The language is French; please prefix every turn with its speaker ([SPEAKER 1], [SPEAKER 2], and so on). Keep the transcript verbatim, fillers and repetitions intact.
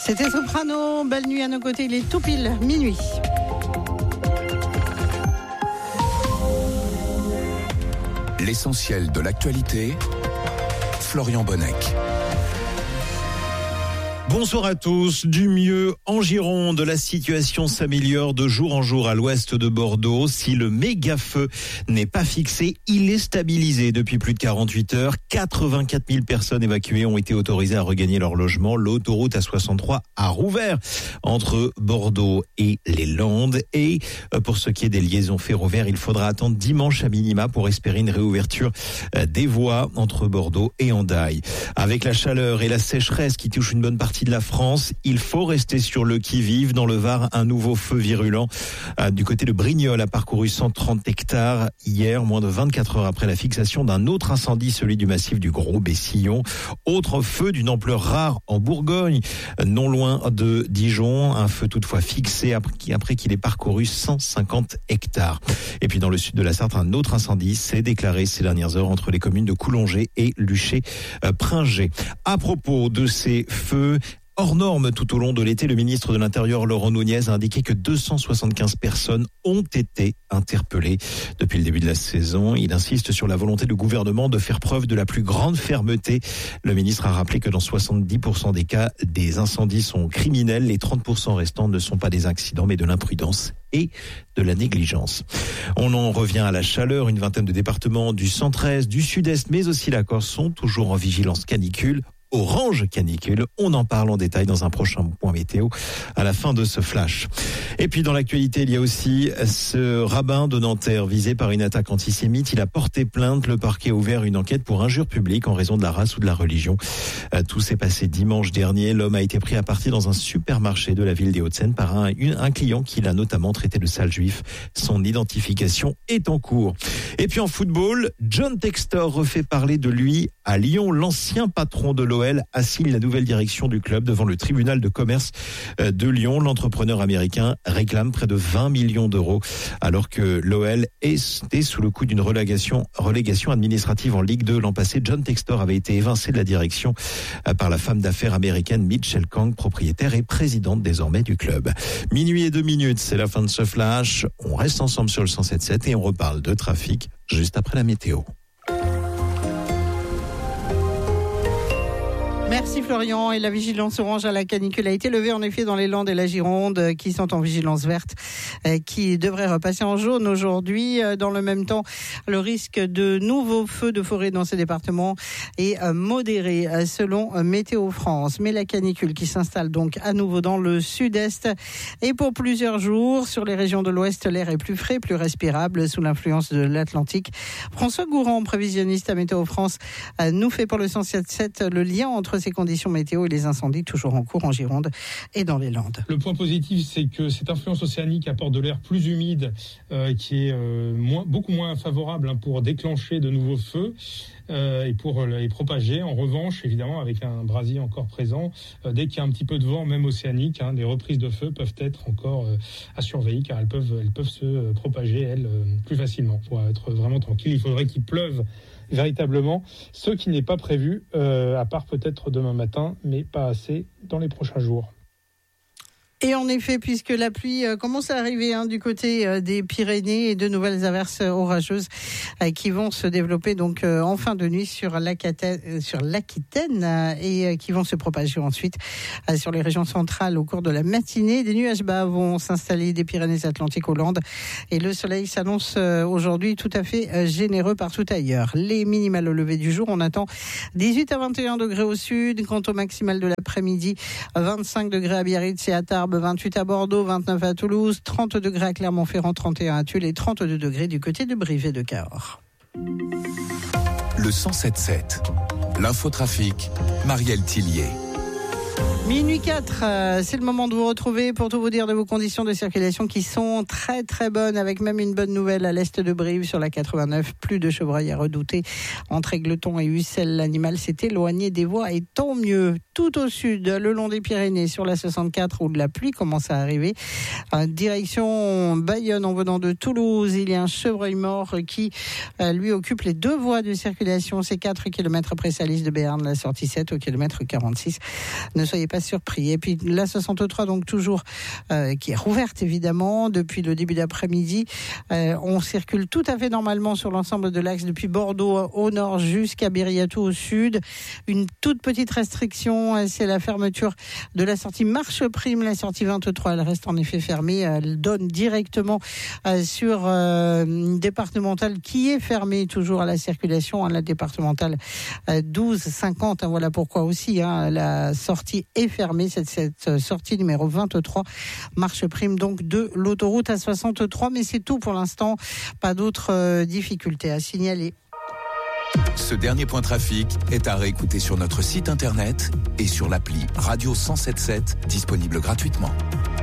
[SPEAKER 1] C'était Soprano, belle nuit à nos côtés, il est tout pile minuit.
[SPEAKER 2] L'essentiel de l'actualité, Florian Bonnec.
[SPEAKER 3] Bonsoir à tous. Du mieux en Gironde, la situation s'améliore de jour en jour à l'ouest de Bordeaux. Si le méga feu n'est pas fixé, il est stabilisé depuis plus de quarante-huit heures. quatre-vingt-quatre mille personnes évacuées ont été autorisées à regagner leur logement. L'autoroute A soixante-trois a rouvert entre Bordeaux et les Landes. Et pour ce qui est des liaisons ferroviaires, il faudra attendre dimanche à minima pour espérer une réouverture des voies entre Bordeaux et Hendaye. Avec la chaleur et la sécheresse qui touchent une bonne partie de la France, il faut rester sur le qui-vive. Dans le Var, un nouveau feu virulent euh, du côté de Brignoles a parcouru cent trente hectares hier, moins de vingt-quatre heures après la fixation d'un autre incendie, celui du massif du Gros Bessillon. Autre feu d'une ampleur rare en Bourgogne, non loin de Dijon, un feu toutefois fixé après qu'il ait parcouru cent cinquante hectares. Et puis dans le sud de la Sarthe, un autre incendie s'est déclaré ces dernières heures entre les communes de Coulongé et Luché-Pringé. À propos de ces feux hors normes tout au long de l'été, le ministre de l'Intérieur, Laurent Nunez, a indiqué que deux cent soixante-quinze personnes ont été interpellées depuis le début de la saison. Il insiste sur la volonté du gouvernement de faire preuve de la plus grande fermeté. Le ministre a rappelé que dans soixante-dix pour cent des cas, des incendies sont criminels. Les trente pour cent restants ne sont pas des accidents, mais de l'imprudence et de la négligence. On en revient à la chaleur. Une vingtaine de départements du centre-est, du sud-est, mais aussi la Corse sont toujours en vigilance canicule. Orange canicule. On en parle en détail dans un prochain point météo à la fin de ce flash. Et puis dans l'actualité, il y a aussi ce rabbin de Nanterre visé par une attaque antisémite. Il a porté plainte. Le parquet a ouvert une enquête pour injure publique en raison de la race ou de la religion. Tout s'est passé dimanche dernier. L'homme a été pris à partie dans un supermarché de la ville des Hauts-de-Seine par un, un client qui l'a notamment traité de sale juif. Son identification est en cours. Et puis en football, John Textor refait parler de lui à Lyon. L'ancien patron de l'O L assigne la nouvelle direction du club devant le tribunal de commerce de Lyon. L'entrepreneur américain réclame près de vingt millions d'euros alors que l'O L est sous le coup d'une relégation, relégation administrative en Ligue deux. L'an passé, John Textor avait été évincé de la direction par la femme d'affaires américaine Mitchell Kang, propriétaire et présidente désormais du club. Minuit et deux minutes, c'est la fin de ce flash. On reste ensemble sur le cent sept virgule sept et on reparle de trafic juste après la météo.
[SPEAKER 1] Merci Florian. Et la vigilance orange à la canicule a été levée en effet dans les Landes et la Gironde qui sont en vigilance verte, qui devrait repasser en jaune aujourd'hui. Dans le même temps, le risque de nouveaux feux de forêt dans ces départements est modéré selon Météo France. Mais la canicule qui s'installe donc à nouveau dans le sud-est et pour plusieurs jours sur les régions de l'ouest, l'air est plus frais, plus respirable sous l'influence de l'Atlantique. François Gourand, prévisionniste à Météo France, nous fait pour le cent sept virgule sept le lien entre ces conditions météo et les incendies toujours en cours en Gironde et dans les Landes.
[SPEAKER 4] Le point positif, c'est que cette influence océanique apporte de l'air plus humide euh, qui est euh, moins, beaucoup moins favorable hein, pour déclencher de nouveaux feux euh, et pour les propager. En revanche, évidemment, avec un brasier encore présent, euh, dès qu'il y a un petit peu de vent, même océanique, hein, les reprises de feu peuvent être encore euh, à surveiller car elles peuvent, elles peuvent se euh, propager, elles, euh, plus facilement. Pour être vraiment tranquille, il faudrait qu'il pleuve véritablement, ce qui n'est pas prévu, euh, à part peut-être demain matin, mais pas assez dans les prochains jours.
[SPEAKER 1] Et en effet, puisque la pluie commence à arriver hein, du côté des Pyrénées et de nouvelles averses orageuses euh, qui vont se développer donc euh, en fin de nuit sur l'Aquitaine, sur l'Aquitaine euh, et euh, qui vont se propager ensuite euh, sur les régions centrales au cours de la matinée. Des nuages bas vont s'installer des Pyrénées-Atlantiques aux Landes et le soleil s'annonce euh, aujourd'hui tout à fait euh, généreux partout ailleurs. Les minimales au lever du jour, on attend dix-huit à vingt et un degrés au sud, quant au maximal de l'après-midi, vingt-cinq degrés à Biarritz et à Tarbes, vingt-huit à Bordeaux, vingt-neuf à Toulouse, trente degrés à Clermont-Ferrand, trente et un à Tulle et trente-deux degrés du côté de Brive et de Cahors.
[SPEAKER 2] Le cent sept virgule sept. L'infotrafic, Marielle Tillier.
[SPEAKER 1] Minuit quatre, euh, c'est le moment de vous retrouver pour tout vous dire de vos conditions de circulation qui sont très très bonnes, avec même une bonne nouvelle à l'est de Brive sur la quatre-vingt-neuf. Plus de chevreuils à redouter entre Égletons et Ussel. L'animal s'est éloigné des voies et tant mieux. Tout au sud, le long des Pyrénées, sur la soixante-quatre où de la pluie commence à arriver. Euh, direction Bayonne en venant de Toulouse, il y a un chevreuil mort qui euh, lui occupe les deux voies de circulation. C'est quatre kilomètres après Salis de Béarn, la sortie sept au kilomètre quarante-six. Ne soyez pas pas surpris. Et puis la soixante-trois, donc toujours euh, qui est rouverte évidemment depuis le début d'après-midi. Euh, on circule tout à fait normalement sur l'ensemble de l'axe depuis Bordeaux au nord jusqu'à Biriatou au sud. Une toute petite restriction, c'est la fermeture de la sortie Marche Prime, la sortie vingt-trois. Elle reste en effet fermée. Elle donne directement euh, sur euh, une départementale qui est fermée toujours à la circulation, hein, la départementale euh, douze cinquante. Hein, voilà pourquoi aussi hein, la sortie est fermée. C'est cette sortie numéro vingt-trois, Marche Prime donc de l'autoroute A soixante-trois. Mais c'est tout pour l'instant. Pas d'autres euh, difficultés à signaler.
[SPEAKER 2] Ce dernier point trafic est à réécouter sur notre site internet et sur l'appli Radio cent soixante-dix-sept, disponible gratuitement.